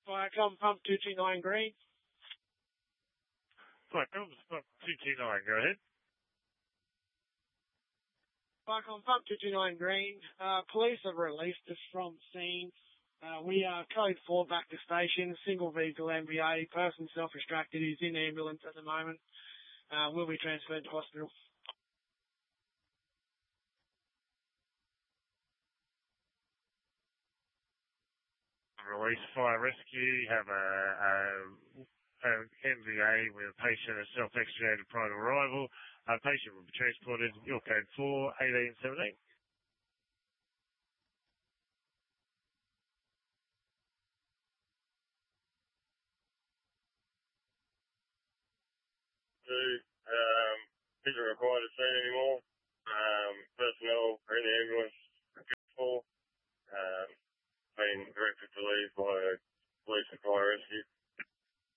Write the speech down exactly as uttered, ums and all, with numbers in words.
Viacom Pump two two nine Green. Viacom Pump two two nine, go ahead. Viacom Pump two two nine Green. Uh, police have released us from scene. Uh, we are code four back to station, single vehicle M V A, person self-restracted, is in ambulance at the moment. Uh, will be transferred to hospital. Release fire rescue, have a, a, a M V A with a patient is self-extricated prior to arrival. A patient will be transported, your code four, eighteen seventeen. Two, um, isn't required to see anymore. Um, personnel are in the ambulance. Four, um, been directed to leave by police and fire rescue.